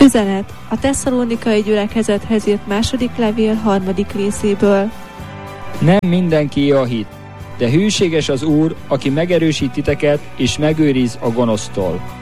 Üzenet a Tesszalonikai gyülekezethez írt második levél 3. részéből. Nem mindenkié a hit, de hűséges az Úr, aki megerősít titeket és megőriz a gonosztól.